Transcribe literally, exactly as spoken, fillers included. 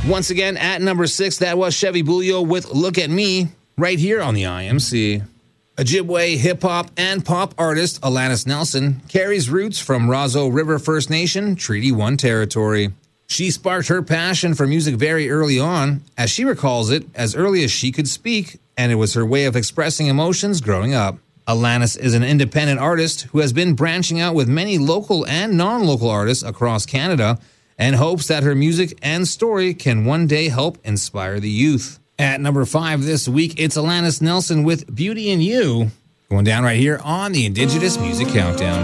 Once again, at number six, that was Chevy Bulio with Look at Me, right here on the I M C. Ojibwe hip-hop and pop artist Alanis Nelson carries roots from Roseau River First Nation Treaty one territory. She sparked her passion for music very early on, as she recalls it, as early as she could speak, and it was her way of expressing emotions growing up. Alanis is an independent artist who has been branching out with many local and non-local artists across Canada and hopes that her music and story can one day help inspire the youth. At number five this week, it's Alanis Nelson with Beauty in You, going down right here on the Indigenous Music Countdown.